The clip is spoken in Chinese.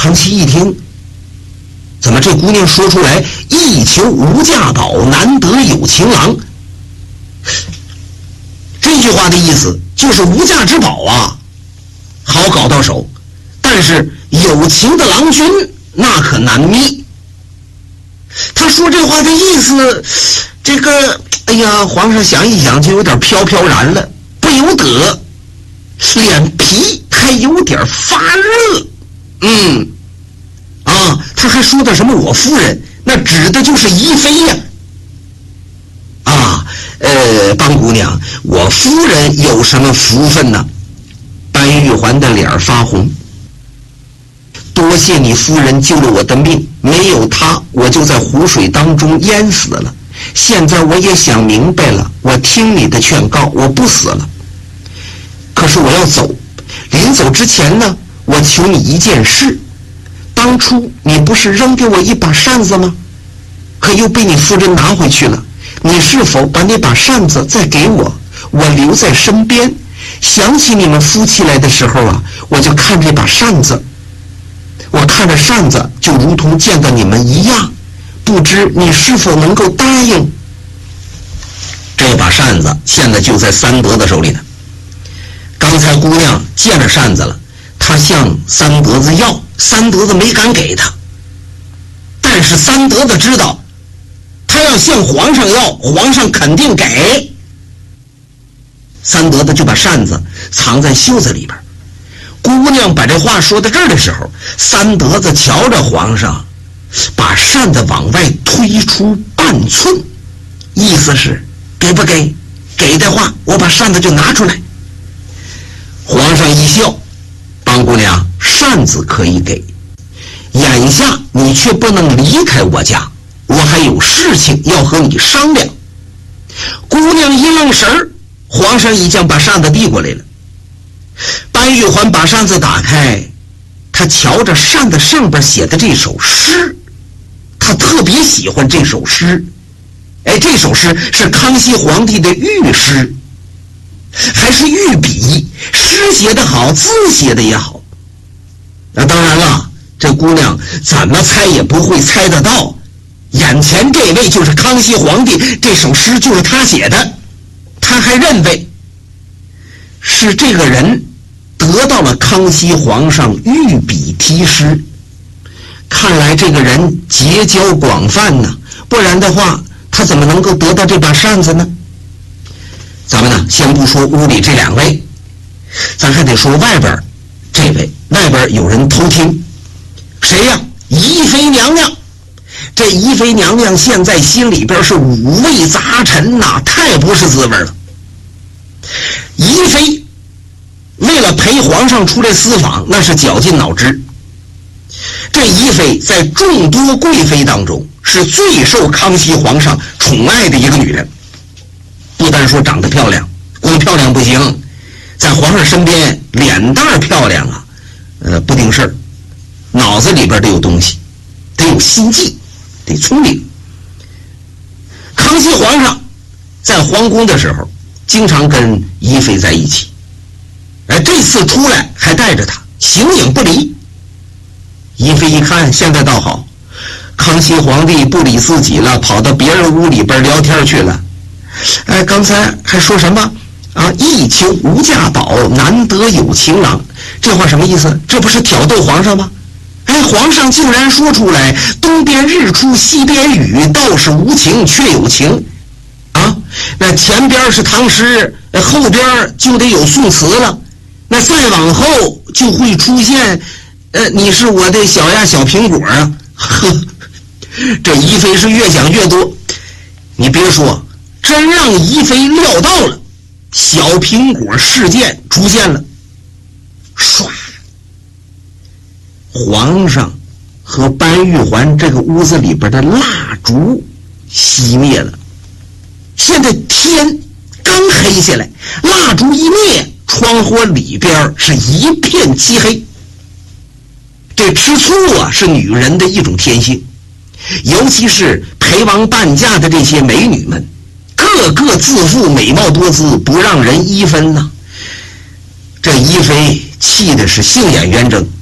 康熙一听，怎么这姑娘说出来一求无价宝，难得有情郎，这句话的意思就是无价之宝啊好搞到手，但是有情的郎君那可难觅。他说这话的意思，这个哎呀，皇上想一想就有点飘飘然了，不由得脸皮还有点发热。他还说的什么我夫人，那指的就是宜妃呀。班姑娘，我夫人有什么福分呢？班玉环的脸发红。多谢你夫人救了我的命，没有她我就在湖水当中淹死了。现在我也想明白了，我听你的劝告，我不死了。可是我要走，临走之前呢，我求你一件事。当初你不是扔给我一把扇子吗？可又被你夫人拿回去了。你是否把那把扇子再给我，我留在身边，想起你们夫妻来的时候啊，我就看这把扇子，我看着扇子就如同见到你们一样，不知你是否能够答应？这把扇子现在就在三德子手里呢。刚才姑娘见着扇子了，她向三德子要，三德子没敢给她，但是三德子知道他要向皇上要，皇上肯定给。三德子就把扇子藏在袖子里边。姑娘把这话说到这儿的时候，三德子瞧着皇上，把扇子往外推出半寸，意思是给不给？给的话，我把扇子就拿出来。皇上一笑，班姑娘，扇子可以给，眼下你却不能离开我家，我还有事情要和你商量。姑娘一愣神儿，皇上已经把扇子递过来了。班玉环把扇子打开，他瞧着扇子上边写的这首诗，他特别喜欢这首诗。这首诗是康熙皇帝的御诗，还是御笔，诗写得好，字写得也好。那当然了，这姑娘怎么猜也不会猜得到，眼前这位就是康熙皇帝，这首诗就是他写的。他还认为是这个人得到了康熙皇上御笔题诗，看来这个人结交广泛呢，不然的话他怎么能够得到这把扇子呢？咱们呢先不说屋里这两位，咱还得说外边这位。外边有人偷听，谁呀？宜妃娘娘。这宜妃娘娘现在心里边是五味杂陈呐，太不是滋味了。宜妃为了陪皇上出来私访，那是绞尽脑汁。这宜妃在众多贵妃当中是最受康熙皇上宠爱的一个女人。不单说长得漂亮，光漂亮不行，在皇上身边脸蛋漂亮啊，不顶事儿，脑子里边得有东西，得有心计，得聪明。康熙皇上在皇宫的时候经常跟宜妃在一起，这次出来还带着她，形影不离。宜妃一看现在倒好，康熙皇帝不理自己了，跑到别人屋里边聊天去了。刚才还说什么啊？一求无价宝，难得有情郎。这话什么意思？这不是挑逗皇上吗？皇上竟然说出来，东边日出西边雨，道是无情却有情啊！那前边是唐诗，后边就得有宋词了，那再往后就会出现你是我的小呀小苹果啊！呵，这宜妃是越想越多。你别说，真让宜妃料到了，小苹果事件出现了。唰，皇上和班玉环这个屋子里边的蜡烛熄灭了。现在天刚黑下来，蜡烛一灭，窗户里边是一片漆黑。这吃醋啊，是女人的一种天性，尤其是陪王伴嫁的这些美女们，个个自负，美貌多姿，不让人一分呐。这宜妃气的是杏眼圆睁，